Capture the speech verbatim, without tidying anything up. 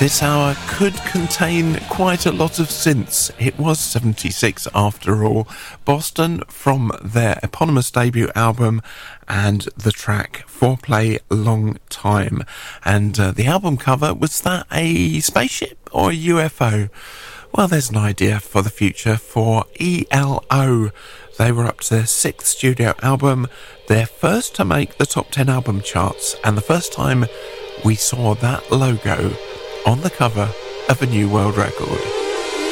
This hour could contain quite a lot of synths. It was seventy-six after all. Boston from their eponymous debut album and the track Foreplay Long Time. And uh, the album cover, was that a spaceship or a U F O? Well, there's an idea for the future for E L O. They were up to their sixth studio album, their first to make the top ten album charts, and the first time we saw that logo on the cover of a New World Record.